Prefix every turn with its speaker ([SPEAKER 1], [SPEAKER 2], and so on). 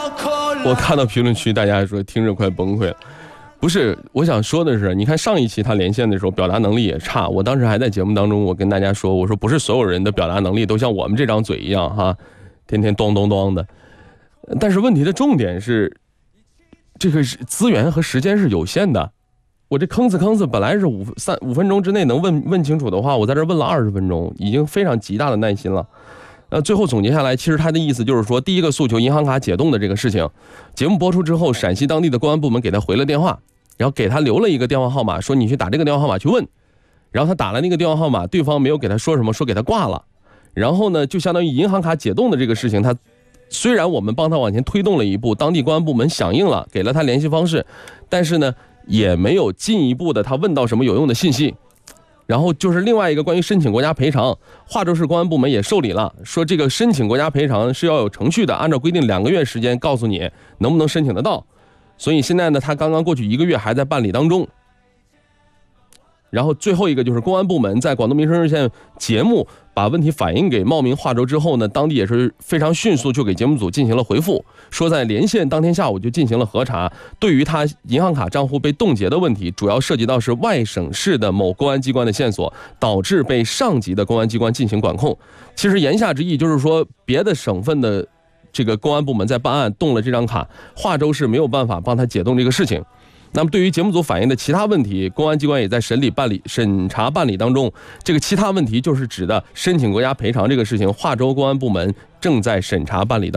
[SPEAKER 1] 我看到评论区大家说听着快崩溃了。不是，我想说的是，你看上一期他连线的时候表达能力也差，我当时还在节目当中我跟大家说，我说不是所有人的表达能力都像我们这张嘴一样哈，天天咚咚咚的。但是问题的重点是这个资源和时间是有限的，我这吭哧本来是5分钟之内能问清楚的话，我在这问了20分钟，已经非常极大的耐心了。最后总结下来，其实他的意思就是说，第一个诉求银行卡解冻的这个事情，节目播出之后，陕西当地的公安部门给他回了电话，然后给他留了一个电话号码，说你去打这个电话号码去问。然后他打了那个电话号码，对方没有给他说什么，说给他挂了。然后呢，就相当于银行卡解冻的这个事情，他虽然我们帮他往前推动了一步，当地公安部门响应了，给了他联系方式，但是呢，也没有进一步的他问到什么有用的信息。然后就是另外一个关于申请国家赔偿，化州市公安部门也受理了，说这个申请国家赔偿是要有程序的，按照规定2个月时间告诉你能不能申请得到。所以现在呢，他刚刚过去1个月还在办理当中。然后最后一个就是公安部门在广东民生热线节目把问题反映给茂名化州之后呢，当地也是非常迅速就给节目组进行了回复，说在连线当天下午就进行了核查，对于他银行卡账户被冻结的问题，主要涉及到是外省市的某公安机关的线索，导致被上级的公安机关进行管控。其实言下之意就是说，别的省份的这个公安部门在办案冻了这张卡，化州市没有办法帮他解冻这个事情。那么对于节目组反映的其他问题，公安机关也在审查办理当中。这个其他问题就是指的申请国家赔偿这个事情，化州公安部门正在审查办理当中。